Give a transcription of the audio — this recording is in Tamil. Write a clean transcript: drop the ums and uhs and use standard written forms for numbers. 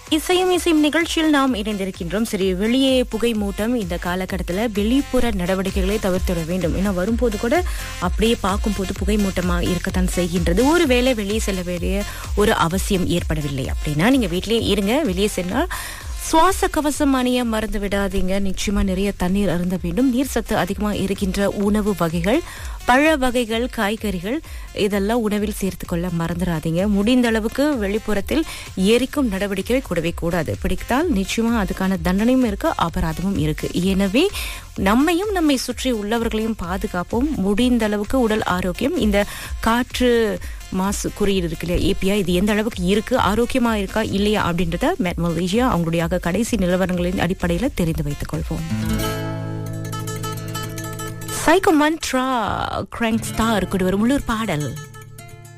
இசையும் நிகழ்ச்சியில் நாம் இணைந்திருக்கின்றோம். சரி, வெளியே புகை மூட்டம் இந்த காலகட்டத்தில் வெளிப்புற நடவடிக்கைகளை தவிர்த்திட வேண்டும். ஏன்னா வரும்போது கூட அப்படியே பார்க்கும்போது புகை மூட்டமாக இருக்கத்தான் செய்கின்றது. ஒருவேளை வெளியே செல்ல வேண்டிய ஒரு அவசியம் ஏற்படவில்லை அப்படின்னா நீங்க வீட்டிலேயே இருங்க. வெளியே சென்றால் சுவாச கவசம் அணிய மறந்து விடாதீங்க. நிச்சயமா நிறைய தண்ணீர் அருந்த வேண்டும். நீர் சத்து அதிகமாக இருக்கின்ற உணவு வகைகள், பழ வகைகள், காய்கறிகள் இதெல்லாம் உணவில் சேர்த்துக் கொள்ள மறந்துடாதீங்க. முடிந்த அளவுக்கு வெளிப்புறத்தில் எரிக்கும் நடவடிக்கை கூடவே கூடாது. பிடித்தால் நிச்சயமா அதுக்கான தண்டனையும் இருக்கு, அபராதமும் இருக்கு. எனவே நம்மையும் நம்மை சுற்றி உள்ளவர்களையும் பாதுகாப்போம். முடிந்த அளவுக்கு உடல் ஆரோக்கியம், இந்த காற்று மாசு குறியீடு இருக்கு இல்லையா, ஏபிஐ, இது எந்த அளவுக்கு இருக்கு, ஆரோக்கியமா இருக்கா இல்லையா அப்படின்றத மெட் மலேசியா அவங்களுடைய கடைசி நிலவரங்களின் அடிப்படையில் தெரிந்து வைத்துக் கொள்வோம். சைக்கோ மந்த்ரா கிராங்க் ஸ்டார் கூடி ஒரு முழு பாடல்.